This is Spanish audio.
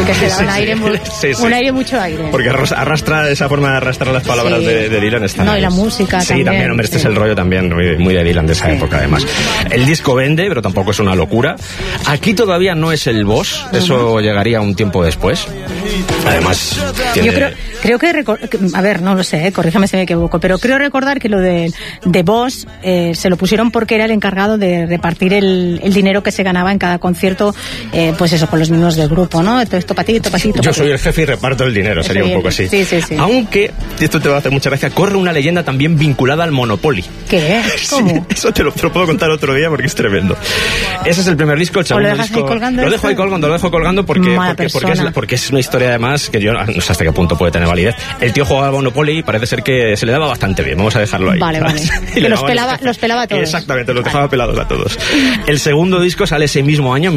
que se da un aire, un aire, mucho aire. Porque arrastra esa forma de arrastrar las palabras de Dylan. No, y la música también, hombre, este es el rollo también muy de Dylan de esa época, además. El disco vende, pero tampoco es una locura. Aquí todavía no es el boss, eso llegaría un tiempo después. Además, yo creo que a ver, no lo sé, corríjame si me equivoco, pero creo recordar que lo de Boss se lo pusieron porque era el encargado de repartir el dinero que se ganaba en cada concierto, pues eso, con los miembros del grupo, ¿no? Esto para ti, esto para ti. Yo soy el jefe y reparto el dinero, sería un poco así. Sí. Aunque, y esto te va a hacer mucha gracia, corre una leyenda también vinculada al Monopoly. ¿Qué? ¿Cómo? Sí, eso te lo puedo contar otro día porque es tremendo. Ese es el primer disco, el segundo disco. Lo dejo colgando porque es una historia además que yo no sé hasta qué punto puede tener validez. El tío jugaba al Monopoly y parece ser que se le daba bastante bien, vamos a dejarlo ahí. Vale. Que los pelaba a todos. Exactamente, los dejaba pelados a todos. El segundo disco sale ese mismo año,